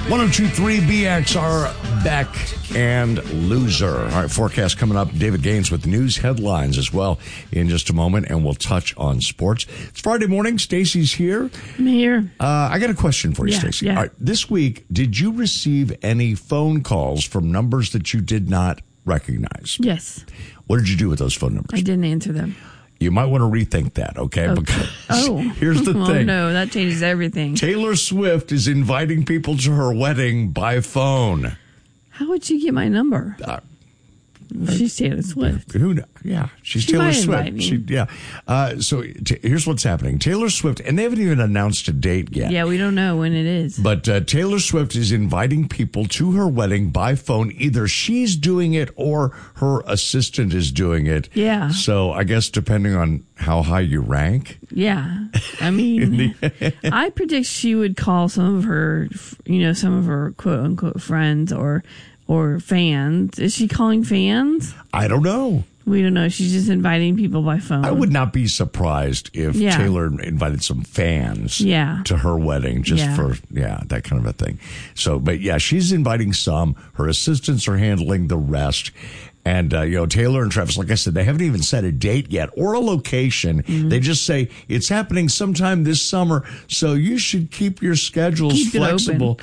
1023 BXR, Beck and Loser. All right, forecast coming up. David Gaines with news headlines as well in just a moment, and we'll touch on sports. It's Friday morning. Stacy's here. I'm here. I got a question for you, Stacy. Yeah. All right, this week, did you receive any phone calls from numbers that you did not recognize? Yes. What did you do with those phone numbers? I didn't answer them. You might want to rethink that, okay? Because here's the well, thing. No, that changes everything. Taylor Swift is inviting people to her wedding by phone. How would she get my number? She's Taylor Swift. Who knows? Yeah, she's She Taylor might Swift. invite me. So here's what's happening. Taylor Swift, and they haven't even announced a date yet. Yeah, we don't know when it is. But Taylor Swift is inviting people to her wedding by phone. Either she's doing it or her assistant is doing it. Yeah. So I guess depending on how high you rank. Yeah. I mean, I predict she would call some of her quote unquote friends or fans. Is she calling fans? I don't know. We don't know. She's just inviting people by phone. I would not be surprised if Taylor invited some fans to her wedding just for that kind of a thing. So, but yeah, she's inviting some. Her assistants are handling the rest. And, Taylor and Travis, like I said, they haven't even set a date yet or a location. Mm-hmm. They just say it's happening sometime this summer. So you should keep your schedules flexible.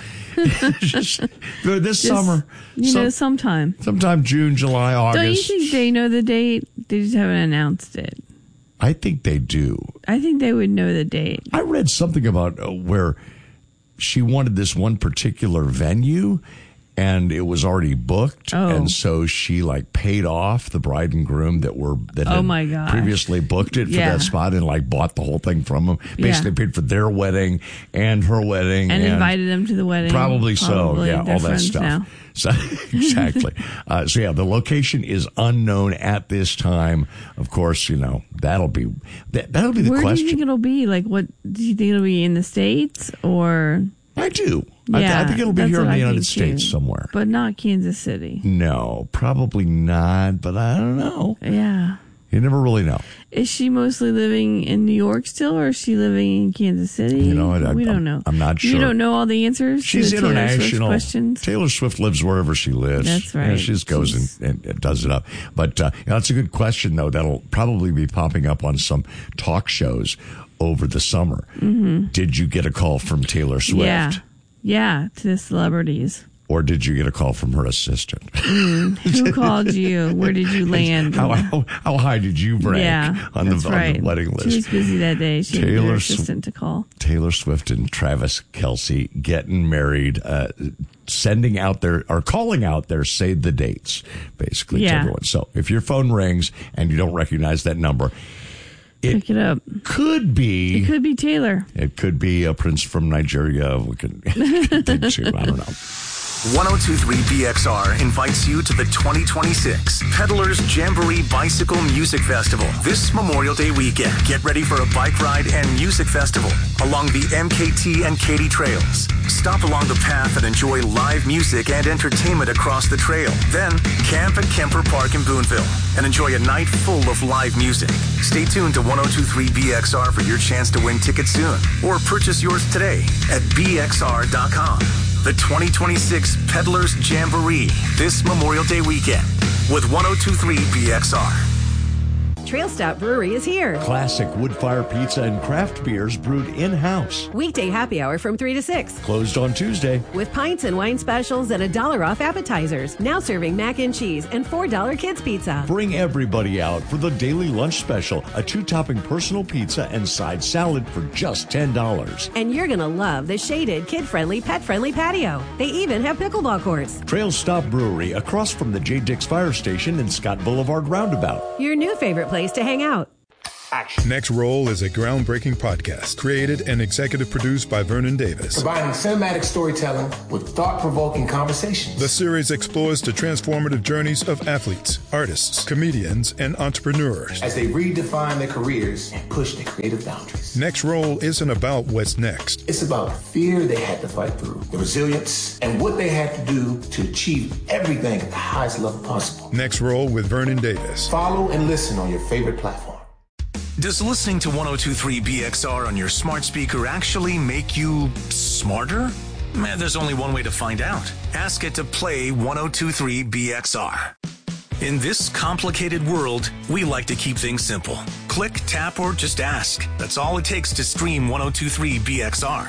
Summer. Sometime. Sometime June, July, August. Don't you think they know the date? They just haven't announced it. I think they do. I think they would know the date. I read something about where she wanted this one particular venue, and it was already booked, and so she paid off the bride and groom that had previously booked it for that spot and bought the whole thing from them. Basically paid for their wedding and her wedding and invited them to the wedding. Probably so, yeah, all that stuff. Now. So, exactly. The location is unknown at this time. Of course, that'll be the question. Where do you think it'll be? What do you think it'll be in the States or? I do. I think it'll be here in the United States somewhere. But not Kansas City. No, probably not, but I don't know. Yeah. You never really know. Is she mostly living in New York still, or is she living in Kansas City? We don't know. I'm not sure. You don't know all the answers She's to the international. Taylor Swift questions? Taylor Swift lives wherever she lives. That's right. She just goes and does it up. But that's a good question, though. That'll probably be popping up on some talk shows over the summer. Mm-hmm. Did you get a call from Taylor Swift? Yeah, to the celebrities. Or did you get a call from her assistant? Who called you? Where did you land? How high did you rank on the wedding list? She was busy that day. She had her assistant to call. Taylor Swift and Travis Kelce getting married, calling out their save the dates, basically, to everyone. So if your phone rings and you don't recognize that number, pick it up. It could be Taylor. It could be a prince from Nigeria. We could think too. I don't know. 1023 BXR invites you to the 2026 Peddlers Jamboree Bicycle Music Festival this Memorial Day weekend. Get ready for a bike ride and music festival along the MKT and Katy trails. Stop along the path and enjoy live music and entertainment across the trail. Then camp at Kemper Park in Boonville and enjoy a night full of live music. Stay tuned to 1023 BXR for your chance to win tickets soon, or purchase yours today at bxr.com. The 2026 Peddlers Jamboree this Memorial Day weekend with 1023 BXR. Trail Stop Brewery is here. Classic wood-fire pizza and craft beers brewed in-house. Weekday happy hour from 3 to 6. Closed on Tuesday. With pints and wine specials and $1 off appetizers. Now serving mac and cheese and $4 kids pizza. Bring everybody out for the daily lunch special, a 2-topping personal pizza and side salad for just $10. And you're going to love the shaded, kid-friendly, pet-friendly patio. They even have pickleball courts. Trail Stop Brewery, across from the J. Dix Fire Station and Scott Boulevard Roundabout. Your new favorite place to hang out. Action. Next Roll is a groundbreaking podcast created and executive produced by Vernon Davis. Combining cinematic storytelling with thought-provoking conversations. The series explores the transformative journeys of athletes, artists, comedians, and entrepreneurs as they redefine their careers and push their creative boundaries. Next Roll isn't about what's next. It's about the fear they had to fight through, the resilience, and what they had to do to achieve everything at the highest level possible. Next Roll with Vernon Davis. Follow and listen on your favorite platform. Does listening to 1023 BXR on your smart speaker actually make you smarter? There's only one way to find out. Ask it to play 102.3 BXR. In this complicated world, we like to keep things simple. Click, tap, or just ask. That's all it takes to stream 102.3 BXR.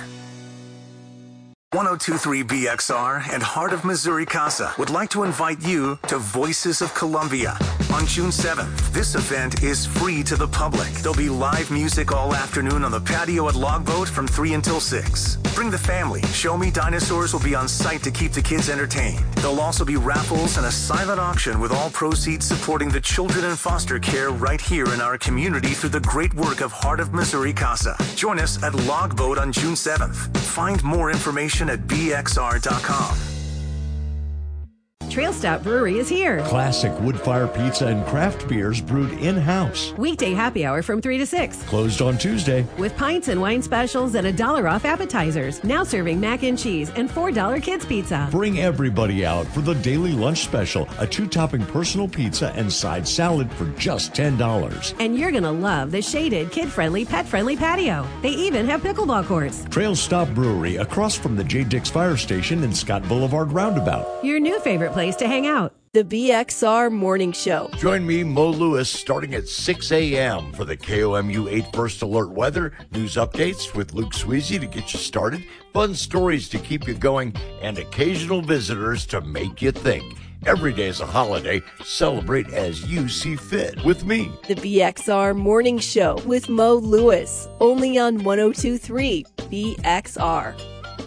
102.3 BXR and Heart of Missouri Casa would like to invite you to Voices of Columbia on June 7th. This event is free to the public. There'll be live music all afternoon on the patio at Logboat from 3 until 6. Bring the family. Show Me Dinosaurs will be on site to keep the kids entertained. There'll also be raffles and a silent auction with all proceeds supporting the children in foster care right here in our community through the great work of Heart of Missouri Casa. Join us at Logboat on June 7th. Find more information at bxr.com. Trail Stop Brewery is here. Classic wood fire pizza and craft beers brewed in-house. Weekday happy hour from 3 to 6. Closed on Tuesday. With pints and wine specials and $1 off appetizers. Now serving mac and cheese and $4 kids pizza. Bring everybody out for the daily lunch special, a 2-topping personal pizza and side salad for just $10. And you're going to love the shaded, kid-friendly, pet-friendly patio. They even have pickleball courts. Trail Stop Brewery across from the J. Dix Fire Station and Scott Boulevard Roundabout. Your new favorite place to hang out. The BXR Morning Show. Join me, Mo Lewis, starting at 6 a.m. for the KOMU 8 First Alert weather, news updates with Luke Sweezy to get you started, fun stories to keep you going, and occasional visitors to make you think. Every day is a holiday. Celebrate as you see fit with me. The BXR Morning Show with Mo Lewis. Only on 102.3 BXR.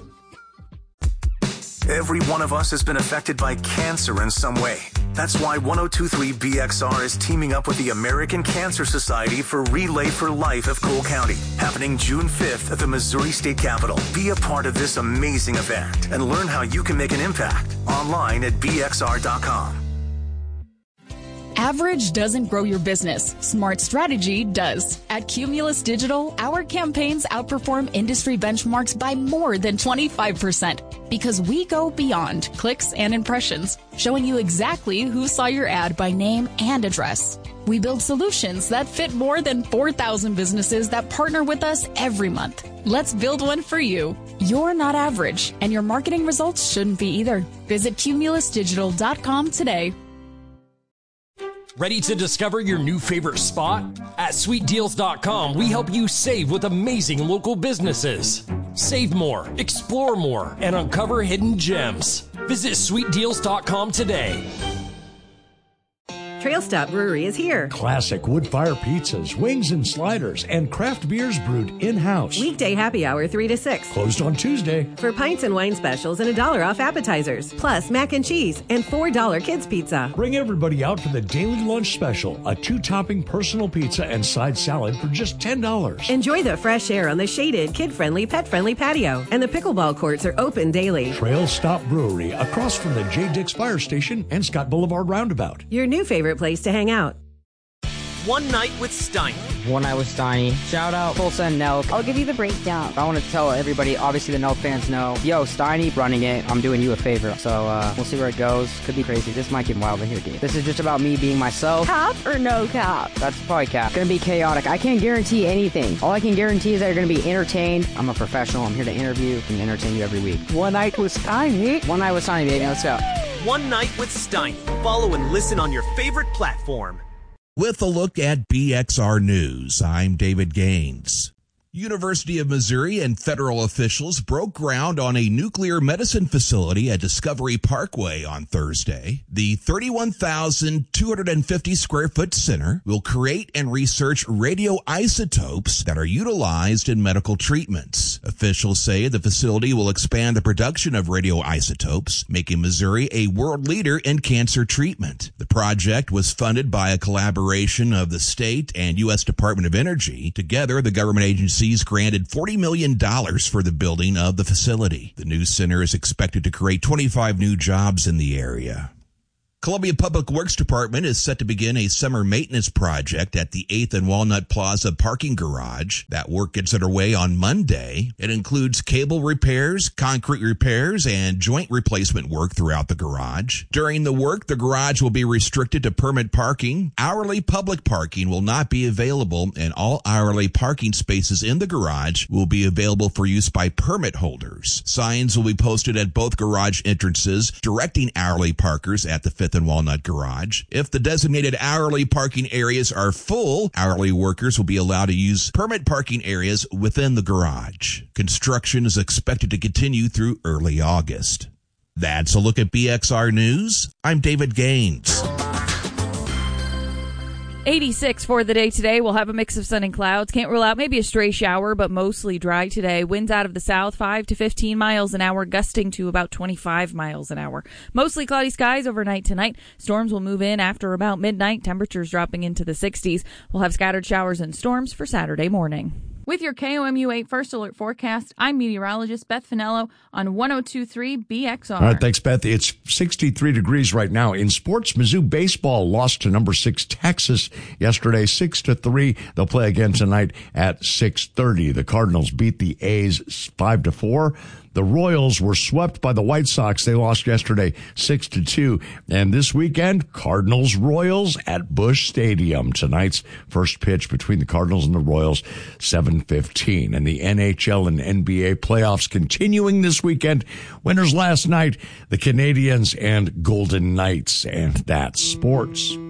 Every one of us has been affected by cancer in some way. That's why 102.3 BXR is teaming up with the American Cancer Society for Relay for Life of Cole County, happening June 5th at the Missouri State Capitol. Be a part of this amazing event and learn how you can make an impact online at bxr.com. Average doesn't grow your business. Smart strategy does. At Cumulus Digital, our campaigns outperform industry benchmarks by more than 25% because we go beyond clicks and impressions, showing you exactly who saw your ad by name and address. We build solutions that fit more than 4,000 businesses that partner with us every month. Let's build one for you. You're not average, and your marketing results shouldn't be either. Visit cumulusdigital.com today. Ready to discover your new favorite spot? At sweetdeals.com, we help you save with amazing local businesses. Save more, explore more, and uncover hidden gems. Visit sweetdeals.com today. Trail Stop Brewery is here. Classic wood fire pizzas, wings and sliders, and craft beers brewed in-house. Weekday happy hour 3 to 6. Closed on Tuesday. For pints and wine specials and $1 off appetizers. Plus mac and cheese and $4 kids pizza. Bring everybody out for the daily lunch special, a 2-topping personal pizza and side salad for just $10. Enjoy the fresh air on the shaded, kid-friendly, pet-friendly patio. And the pickleball courts are open daily. Trail Stop Brewery across from the J. Dix Fire Station and Scott Boulevard Roundabout. Your new favorite place to hang out. One Night with Steiny. One Night with Steiny. Shout out Tulsa and Nelk. I'll give you the breakdown. I want to tell everybody, obviously the Nelk fans know, yo, Steiny running it. I'm doing you a favor. So we'll see where it goes. Could be crazy. This might get wild in here, dude. This is just about me being myself. Cap or no cap? That's probably cap. It's going to be chaotic. I can't guarantee anything. All I can guarantee is that you're going to be entertained. I'm a professional. I'm here to interview and entertain you every week. One Night with Steiny. One Night with Steiny, baby. Let's go. One Night with Steiny. Follow and listen on your favorite platform. With a look at BXR News, I'm David Gaines. University of Missouri and federal officials broke ground on a nuclear medicine facility at Discovery Parkway on Thursday. The 31,250 square foot center will create and research radioisotopes that are utilized in medical treatments. Officials say the facility will expand the production of radioisotopes, making Missouri a world leader in cancer treatment. The project was funded by a collaboration of the state and U.S. Department of Energy. Together, the government agencies granted $40 million for the building of the facility. The new center is expected to create 25 new jobs in the area. Columbia Public Works Department is set to begin a summer maintenance project at the 8th and Walnut Plaza parking garage. That work gets underway on Monday. It includes cable repairs, concrete repairs, and joint replacement work throughout the garage. During the work, the garage will be restricted to permit parking. Hourly public parking will not be available, and all hourly parking spaces in the garage will be available for use by permit holders. Signs will be posted at both garage entrances directing hourly parkers at the 5th and Walnut garage. If the designated hourly parking areas are full, hourly workers will be allowed to use permit parking areas within the garage. Construction is expected to continue through early August. That's a look at BXR News. I'm David Gaines. 86 for the day today. We'll have a mix of sun and clouds. Can't rule out maybe a stray shower, but mostly dry today. Winds out of the south, 5 to 15 miles an hour, gusting to about 25 miles an hour. Mostly cloudy skies overnight tonight. Storms will move in after about midnight. Temperatures dropping into the 60s. We'll have scattered showers and storms for Saturday morning. With your KOMU 8 First Alert forecast, I'm meteorologist Beth Finello on 102.3 BXR. All right, thanks, Beth. It's 63 degrees right now. In sports, Mizzou baseball lost to number 6 Texas yesterday, 6-3. They'll play again tonight at 6:30. The Cardinals beat the A's 5-4. The Royals were swept by the White Sox. They lost yesterday 6-2. And this weekend, Cardinals-Royals at Busch Stadium. Tonight's first pitch between the Cardinals and the Royals, 7:15. And the NHL and NBA playoffs continuing this weekend. Winners last night, the Canadiens and Golden Knights. And that's sports.